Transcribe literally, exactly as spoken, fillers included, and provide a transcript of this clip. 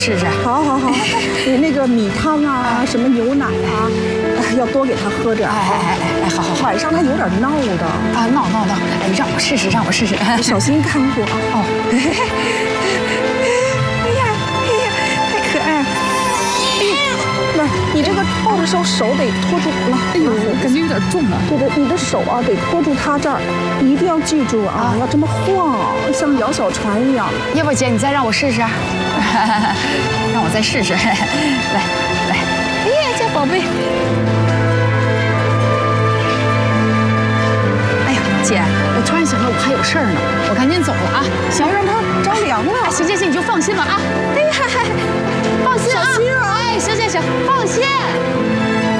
试试。 好，好，好，你那个米汤啊，什么牛奶啊，要多给他喝点。 哎哎哎哎，好好好。 晚上他有点闹的啊，闹闹闹！哎，让我试试，让我试试。 你小心看过啊。 哦。 哎呀，哎呀，太可爱了。哎呀，那你这个抱的时候手得托住了。 哎呦，感觉有点重了。 对的，你的手啊得托住他这儿，你一定要记住啊，要这么晃，像摇小船一样。 要不姐，你再让我试试。让我再试试。来来，哎呀，这宝贝。哎呀，姐，我突然想到我还有事儿呢，我赶紧走了啊。 行，让他着凉了。 行行行，你就放心吧啊。哎呀，放心啊。 小心啊。 哎，行行行，放心。